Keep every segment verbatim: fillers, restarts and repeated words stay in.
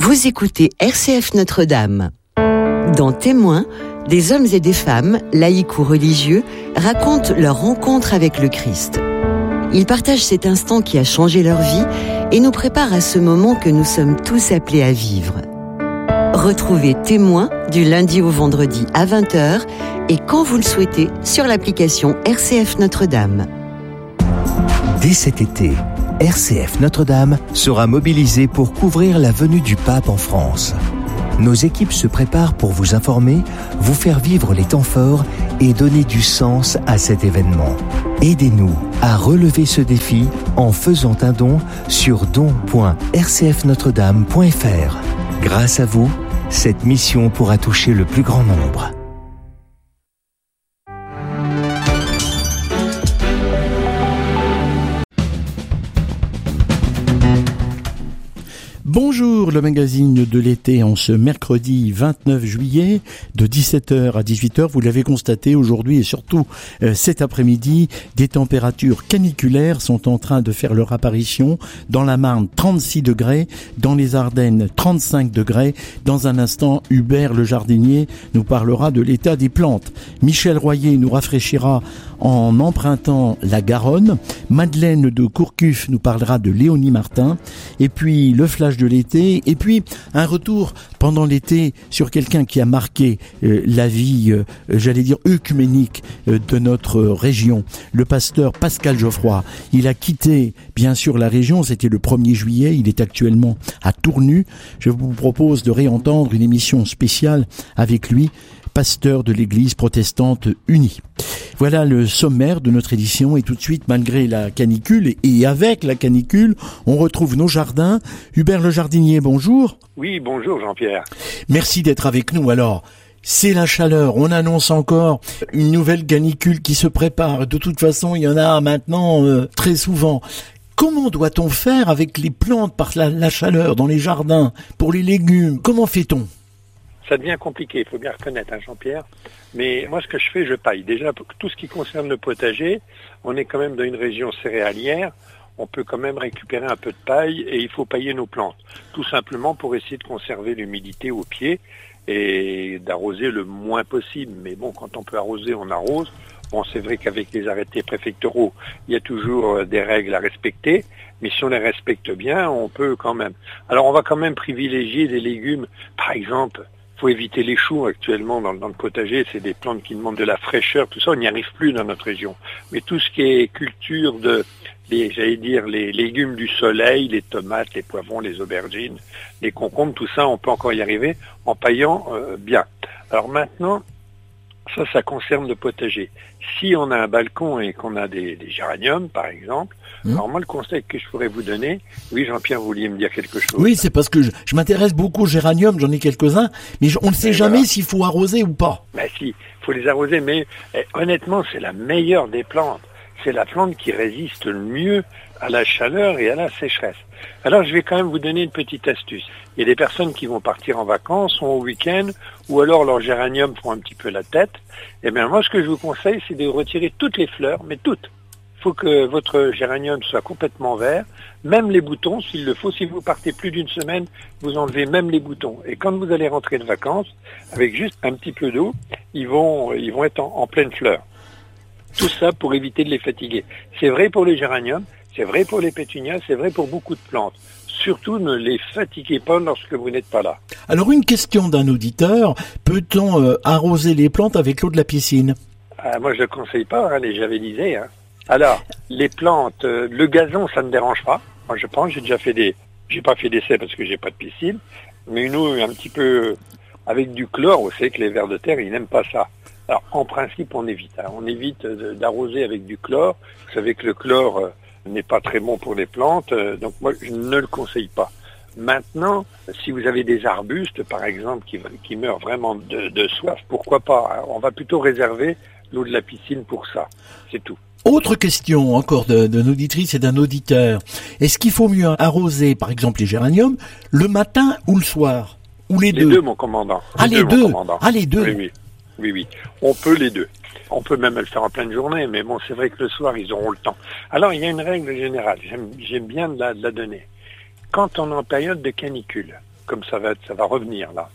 Vous écoutez R C F Notre-Dame. Dans Témoins, des hommes et des femmes, laïcs ou religieux, racontent leur rencontre avec le Christ. Ils partagent cet instant qui a changé leur vie et nous préparent à ce moment que nous sommes tous appelés à vivre. Retrouvez Témoins du lundi au vendredi à vingt heures et quand vous le souhaitez sur l'application R C F Notre-Dame. Dès cet été, R C F Notre-Dame sera mobilisée pour couvrir la venue du pape en France. Nos équipes se préparent pour vous informer, vous faire vivre les temps forts et donner du sens à cet événement. Aidez-nous à relever ce défi en faisant un don sur don point r c f notre dame point f r. Grâce à vous, cette mission pourra toucher le plus grand nombre. Bonjour, le magazine de l'été en ce mercredi vingt-neuf juillet de dix-sept heures à dix-huit heures. Vous l'avez constaté aujourd'hui et surtout euh, cet après-midi, des températures caniculaires sont en train de faire leur apparition. Dans la Marne, trente-six degrés, dans les Ardennes, trente-cinq degrés. Dans un instant, Hubert le jardinier nous parlera de l'état des plantes. Michel Royer nous rafraîchira en empruntant la Garonne. Madeleine de Courcuf nous parlera de Léonie Martin. Et puis le flash de l'été, et puis un retour pendant l'été sur quelqu'un qui a marqué euh, la vie, euh, j'allais dire œcuménique euh, de notre région, le pasteur Pascal Geoffroy. Il a quitté bien sûr la région, c'était le premier juillet, il est actuellement à Tournu. Je vous propose de réentendre une émission spéciale avec lui, pasteur de l'église protestante unie. Voilà le sommaire de notre édition et tout de suite, malgré la canicule et avec la canicule, on retrouve nos jardins. Hubert le jardinier, bonjour. Oui, bonjour Jean-Pierre. Merci d'être avec nous. Alors, c'est la chaleur, on annonce encore une nouvelle canicule qui se prépare. De toute façon, il y en a maintenant euh, très souvent. Comment doit-on faire avec les plantes par la, la chaleur dans les jardins, pour les légumes? Comment fait-on? Ça devient compliqué, il faut bien reconnaître, hein, Jean-Pierre. Mais moi, ce que je fais, je paille. Déjà, pour tout ce qui concerne le potager, on est quand même dans une région céréalière. On peut quand même récupérer un peu de paille et il faut pailler nos plantes. Tout simplement pour essayer de conserver l'humidité au pied et d'arroser le moins possible. Mais bon, quand on peut arroser, on arrose. Bon, c'est vrai qu'avec les arrêtés préfectoraux, il y a toujours des règles à respecter. Mais si on les respecte bien, on peut quand même. Alors, on va quand même privilégier des légumes, par exemple. Il faut éviter les choux actuellement dans, dans le potager, c'est des plantes qui demandent de la fraîcheur, tout ça, on n'y arrive plus dans notre région. Mais tout ce qui est culture de, les, j'allais dire, les légumes du soleil, les tomates, les poivrons, les aubergines, les concombres, tout ça, on peut encore y arriver en paillant euh, bien. Alors maintenant, ça, ça concerne le potager. Si on a un balcon et qu'on a des, des géraniums, par exemple, mmh. alors moi, le conseil que je pourrais vous donner, oui, Jean-Pierre, vous vouliez me dire quelque chose. Oui, c'est parce que je, je m'intéresse beaucoup aux géraniums, j'en ai quelques-uns, mais je, on ne sait et jamais voilà. S'il faut arroser ou pas. Ben si, il faut les arroser, mais eh, honnêtement, c'est la meilleure des plantes. C'est la plante qui résiste le mieux à la chaleur et à la sécheresse. Alors, je vais quand même vous donner une petite astuce. Il y a des personnes qui vont partir en vacances, sont au week-end, ou alors leurs géraniums font un petit peu la tête. Eh bien, moi, ce que je vous conseille, c'est de retirer toutes les fleurs, mais toutes. Il faut que votre géranium soit complètement vert, même les boutons, s'il le faut. Si vous partez plus d'une semaine, vous enlevez même les boutons. Et quand vous allez rentrer de vacances, avec juste un petit peu d'eau, ils vont, ils vont être en, en pleine fleur. Tout ça pour éviter de les fatiguer. C'est vrai pour les géraniums, c'est vrai pour les pétunias, c'est vrai pour beaucoup de plantes. Surtout, ne les fatiguez pas lorsque vous n'êtes pas là. Alors, une question d'un auditeur. Peut-on euh, arroser les plantes avec l'eau de la piscine? ah, Moi, je ne conseille pas, hein, les javellisés. Hein. Alors, les plantes, euh, le gazon, ça ne dérange pas. Moi, je pense, j'ai déjà fait des... J'ai pas fait d'essai parce que j'ai pas de piscine. Mais une eau un petit peu avec du chlore, vous savez que les vers de terre, ils n'aiment pas ça. Alors, en principe, on évite. Hein. On évite de, d'arroser avec du chlore. Vous savez que le chlore euh, n'est pas très bon pour les plantes. Euh, donc, moi, je ne le conseille pas. Maintenant, si vous avez des arbustes, par exemple, qui, qui meurent vraiment de, de soif, pourquoi pas hein. On va plutôt réserver l'eau de la piscine pour ça. C'est tout. Autre question encore de, d'une auditrice et d'un auditeur. Est-ce qu'il faut mieux arroser, par exemple, les géraniums, le matin ou le soir? Ou les, les deux Les deux, mon commandant. Les ah, deux, les deux Ah, les deux Oui, oui. Oui, oui. On peut les deux. On peut même le faire en pleine journée, mais bon, c'est vrai que le soir, ils auront le temps. Alors, il y a une règle générale. J'aime, j'aime bien de la, de la donner. Quand on est en période de canicule, comme ça va, ça va revenir là.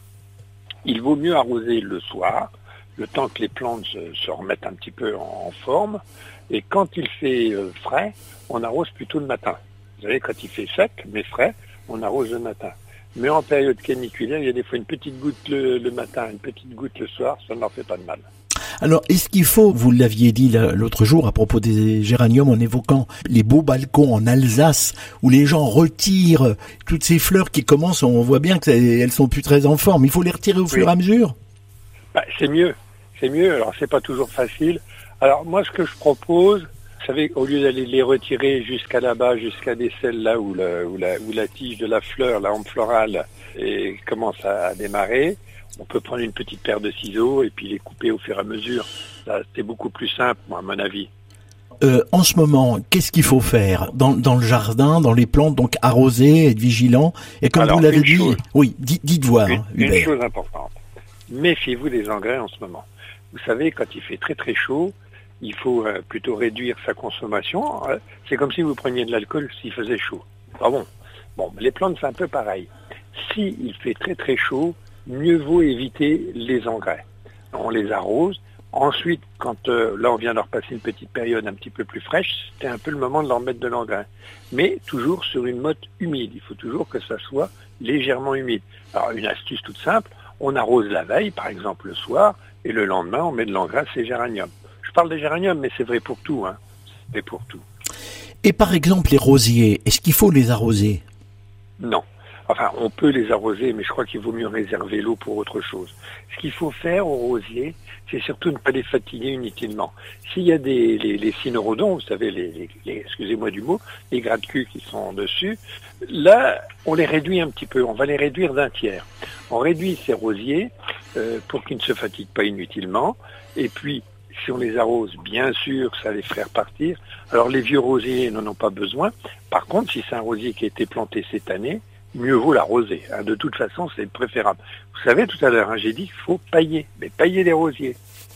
Il vaut mieux arroser le soir, le temps que les plantes se, se remettent un petit peu en, en forme. Et quand il fait euh, frais, on arrose plutôt le matin. Vous savez, quand il fait sec, mais frais, on arrose le matin. Mais en période caniculaire, il y a des fois une petite goutte le, le matin, une petite goutte le soir, ça ne leur fait pas de mal. Alors, est-ce qu'il faut, vous l'aviez dit l'autre jour à propos des géraniums en évoquant les beaux balcons en Alsace où les gens retirent toutes ces fleurs qui commencent, on voit bien qu'elles sont plus très en forme. Il faut les retirer au oui. fur et à mesure? Bah, c'est mieux, c'est mieux. Alors, c'est pas toujours facile. Alors, moi, ce que je propose, vous savez, au lieu d'aller les retirer jusqu'à là-bas, jusqu'à des celles là où, le, où, la, où la tige de la fleur, la hampe florale, et commence à, à démarrer, on peut prendre une petite paire de ciseaux et puis les couper au fur et à mesure. Ça, c'est beaucoup plus simple, moi, à mon avis. Euh, en ce moment, qu'est-ce qu'il faut faire dans, dans le jardin, dans les plantes, donc arroser, être vigilant. Et comme Alors, vous l'avez dit, chose, oui, dites, dites voir. Une, hein, une chose importante, méfiez-vous des engrais en ce moment. Vous savez, quand il fait très très chaud, il faut euh, plutôt réduire sa consommation. C'est comme si vous preniez de l'alcool s'il faisait chaud. Ah bon. Bon, les plantes, c'est un peu pareil. S'il fait très très chaud, mieux vaut éviter les engrais. On les arrose. Ensuite, quand euh, là on vient leur passer une petite période un petit peu plus fraîche, c'était un peu le moment de leur mettre de l'engrais. Mais toujours sur une motte humide. Il faut toujours que ça soit légèrement humide. Alors une astuce toute simple, on arrose la veille, par exemple le soir, et le lendemain on met de l'engrais à ces géraniums. Je parle des géraniums, mais c'est vrai pour tout, hein. C'est vrai pour tout. Et par exemple les rosiers, est-ce qu'il faut les arroser? Non. Enfin, on peut les arroser, mais je crois qu'il vaut mieux réserver l'eau pour autre chose. Ce qu'il faut faire aux rosiers, c'est surtout ne pas les fatiguer inutilement. S'il y a des les, les cynorhodons, vous savez, les, les, les excusez-moi du mot, les gratte-culs qui sont dessus, là, on les réduit un petit peu. On va les réduire d'un tiers. On réduit ces rosiers euh, pour qu'ils ne se fatiguent pas inutilement. Et puis, si on les arrose, bien sûr, ça les ferait repartir. Alors, les vieux rosiers n'en ont pas besoin. Par contre, si c'est un rosier qui a été planté cette année, mieux vaut l'arroser. Hein. De toute façon, c'est préférable. Vous savez, tout à l'heure, hein, j'ai dit qu'il faut pailler. Mais pailler les rosiers.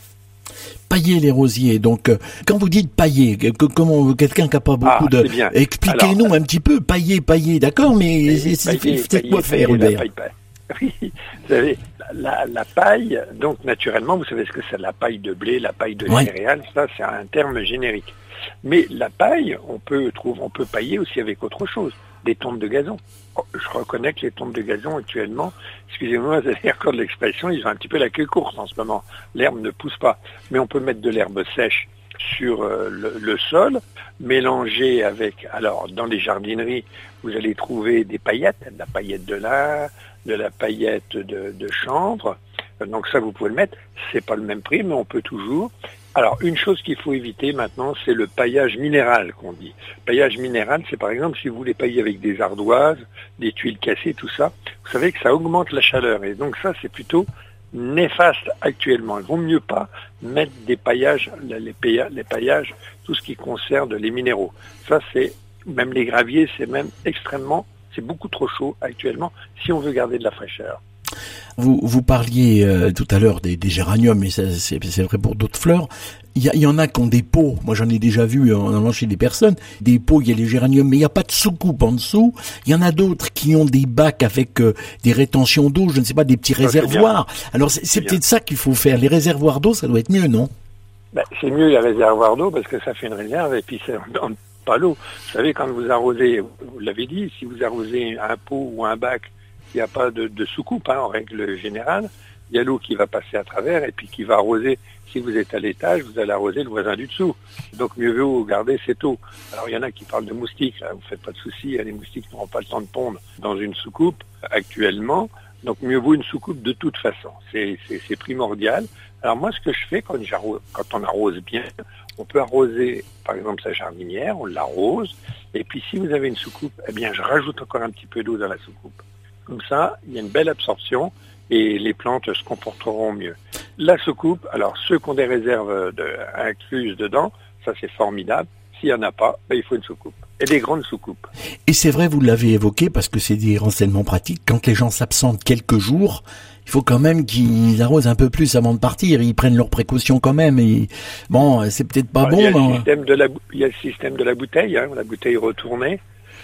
Pailler les rosiers. Donc, euh, quand vous dites pailler, que, comment quelqu'un qui n'a pas beaucoup ah, de... Expliquez-nous Alors, un petit peu. Pailler, pailler, d'accord, mais pailler, c'est, pailler, c'est pailler, quoi pailler, faire, Hubert? Paille, paille. Oui, vous savez, la, la paille, donc naturellement, vous savez ce que c'est la paille de blé, la paille de ouais. céréales, ça c'est un terme générique. Mais la paille, on peut trouver, on peut pailler aussi avec autre chose, des tombes de gazon. Oh, je reconnais que les tombes de gazon actuellement, excusez-moi, vous avez encore de l'expression, ils ont un petit peu la queue courte en ce moment. L'herbe ne pousse pas, mais on peut mettre de l'herbe sèche sur euh, le, le sol, mélanger avec, alors dans les jardineries, vous allez trouver des paillettes, de la paillette de lin, de la paillette de, de chanvre, donc ça vous pouvez le mettre, c'est pas le même prix, mais on peut toujours. Alors une chose qu'il faut éviter maintenant, c'est le paillage minéral qu'on dit. Paillage minéral, c'est par exemple si vous voulez pailler avec des ardoises, des tuiles cassées, tout ça, vous savez que ça augmente la chaleur, et donc ça c'est plutôt néfaste actuellement. Il vaut mieux pas mettre des paillages, les, pailla, les paillages, tout ce qui concerne les minéraux. Ça c'est, même les graviers, c'est même extrêmement, c'est beaucoup trop chaud actuellement si on veut garder de la fraîcheur. Vous, vous parliez euh, tout à l'heure des, des géraniums, mais ça, c'est, c'est vrai pour d'autres fleurs. Il y, a, il y en a qui ont des pots. Moi, j'en ai déjà vu en allant chez des personnes. Des pots, il y a les géraniums, mais il n'y a pas de soucoupe en dessous. Il y en a d'autres qui ont des bacs avec euh, des rétentions d'eau, je ne sais pas, des petits ça, réservoirs. Alors, c'est, c'est, c'est peut-être ça qu'il faut faire. Les réservoirs d'eau, ça doit être mieux, non? Ben, c'est mieux les réservoirs d'eau parce que ça fait une réserve et puis ça donne pas l'eau. Vous savez, quand vous arrosez, vous l'avez dit, si vous arrosez un pot ou un bac, il n'y a pas de, de soucoupe, hein, en règle générale. Il y a l'eau qui va passer à travers et puis qui va arroser. Si vous êtes à l'étage, vous allez arroser le voisin du dessous. Donc mieux vaut garder cette eau. Alors il y en a qui parlent de moustiques, là, vous faites pas de soucis, les moustiques n'auront pas le temps de pondre dans une soucoupe actuellement. Donc mieux vaut une soucoupe de toute façon. C'est, c'est, c'est primordial. Alors moi, ce que je fais quand, quand on arrose bien, on peut arroser, par exemple, sa jardinière, on l'arrose. Et puis si vous avez une soucoupe, eh bien je rajoute encore un petit peu d'eau dans la soucoupe. Comme ça, il y a une belle absorption et les plantes se comporteront mieux. La soucoupe, alors ceux qui ont des réserves de, incluses dedans, ça c'est formidable. S'il n'y en a pas, ben, il faut une soucoupe. Et des grandes soucoupes. Et c'est vrai, vous l'avez évoqué, parce que c'est des renseignements pratiques. Quand les gens s'absentent quelques jours, il faut quand même qu'ils arrosent un peu plus avant de partir. Ils prennent leurs précautions quand même. Et bon, c'est peut-être pas ah, bon. Il y, a mais... le système de la, il y a le système de la bouteille, hein, la bouteille retournée.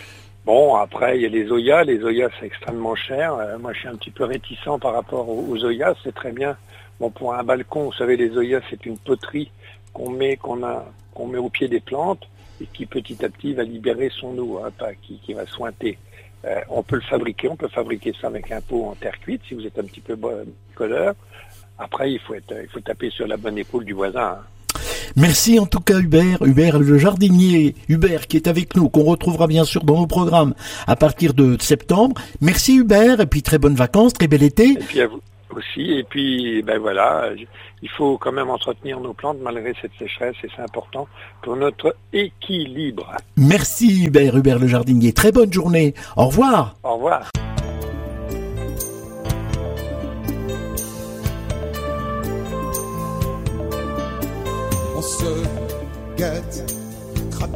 Bon, après, il y a les Zoyas. Les Zoyas, c'est extrêmement cher. Euh, moi, je suis un petit peu réticent par rapport aux, aux Zoyas. C'est très bien. Bon, pour un balcon, vous savez, les Zoyas, c'est une poterie qu'on met, qu'on a, qu'on met au pied des plantes et qui, petit à petit, va libérer son eau, hein, pas qui, qui va sointer. Euh, on peut le fabriquer. On peut fabriquer ça avec un pot en terre cuite, si vous êtes un petit peu bricoleur. Après, il faut être, il faut taper sur la bonne épaule du voisin, hein. Merci en tout cas Hubert, Hubert le jardinier, Hubert qui est avec nous, qu'on retrouvera bien sûr dans nos programmes à partir de septembre. Merci Hubert, et puis très bonnes vacances, très bel été. Et puis à vous aussi, et puis ben voilà, il faut quand même entretenir nos plantes malgré cette sécheresse, et c'est important pour notre équilibre. Merci Hubert, Hubert le jardinier, très bonne journée, au revoir. Au revoir.